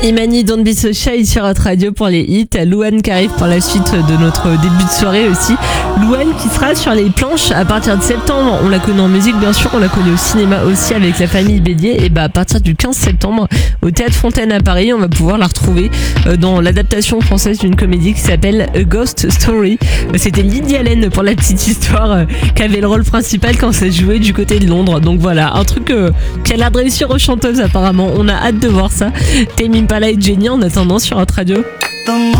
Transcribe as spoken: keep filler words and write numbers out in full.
Imani Don't Be So Shy sur notre radio pour les hits. Louane qui arrive pour la suite de notre début de soirée aussi. Louane qui sera sur les planches à partir de septembre. On la connaît en musique bien sûr, on la connaît au cinéma aussi avec la famille Bélier. Et bah à partir du quinze septembre au Théâtre Fontaine à Paris, on va pouvoir la retrouver dans l'adaptation française d'une comédie qui s'appelle A Ghost Story. C'était Lydie Allen pour la petite histoire qui avait le rôle principal quand ça jouait du côté de Londres. Donc voilà, un truc qui a l'air de réussir aux chanteuses apparemment. On a hâte de voir ça. Tame Impala et Jenny en attendant sur notre radio.